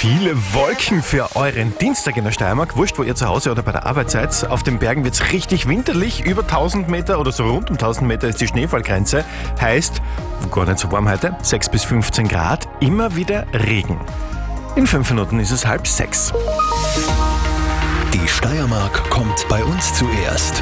Viele Wolken für euren Dienstag in der Steiermark. Wurscht, wo ihr zu Hause oder bei der Arbeit seid. Auf den Bergen wird es richtig winterlich. Über 1000 Meter oder so rund um 1000 Meter ist die Schneefallgrenze. Heißt, gar nicht so warm heute, 6 bis 15 Grad, immer wieder Regen. In 5 Minuten ist es 5:30. Die Steiermark kommt bei uns zuerst.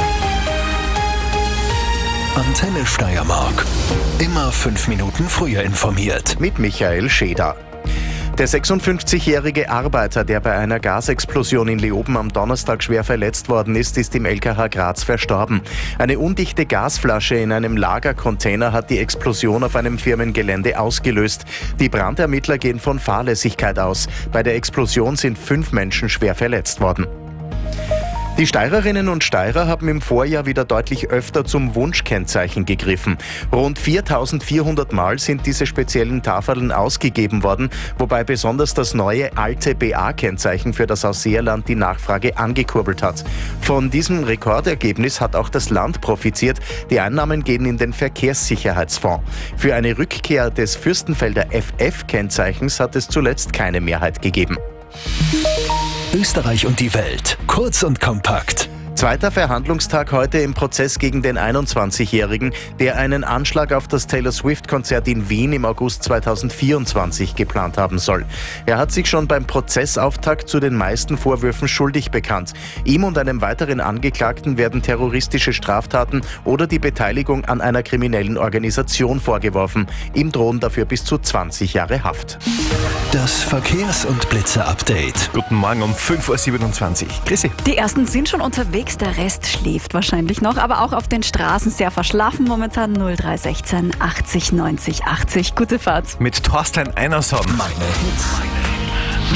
Antenne Steiermark. Immer 5 Minuten früher informiert. Mit Michael Scheder. Der 56-jährige Arbeiter, der bei einer Gasexplosion in Leoben am Donnerstag schwer verletzt worden ist im LKH Graz verstorben. Eine undichte Gasflasche in einem Lagercontainer hat die Explosion auf einem Firmengelände ausgelöst. Die Brandermittler gehen von Fahrlässigkeit aus. Bei der Explosion sind 5 Menschen schwer verletzt worden. Die Steirerinnen und Steirer haben im Vorjahr wieder deutlich öfter zum Wunschkennzeichen gegriffen. Rund 4.400 Mal sind diese speziellen Tafeln ausgegeben worden, wobei besonders das neue alte BA-Kennzeichen für das Ausseerland die Nachfrage angekurbelt hat. Von diesem Rekordergebnis hat auch das Land profitiert. Die Einnahmen gehen in den Verkehrssicherheitsfonds. Für eine Rückkehr des Fürstenfelder FF-Kennzeichens hat es zuletzt keine Mehrheit gegeben. Österreich und die Welt. Kurz und kompakt. Zweiter Verhandlungstag heute im Prozess gegen den 21-Jährigen, der einen Anschlag auf das Taylor Swift-Konzert in Wien im August 2024 geplant haben soll. Er hat sich schon beim Prozessauftakt zu den meisten Vorwürfen schuldig bekannt. Ihm und einem weiteren Angeklagten werden terroristische Straftaten oder die Beteiligung an einer kriminellen Organisation vorgeworfen. Ihm drohen dafür bis zu 20 Jahre Haft. Das Verkehrs- und Blitzer-Update. Guten Morgen um 5:27 Uhr. Chrissy. Die ersten sind schon unterwegs, der Rest schläft wahrscheinlich noch, aber auch auf den Straßen sehr verschlafen momentan. 0316 80 90 80. Gute Fahrt. Mit Thorstein Einerson. Meine Hits.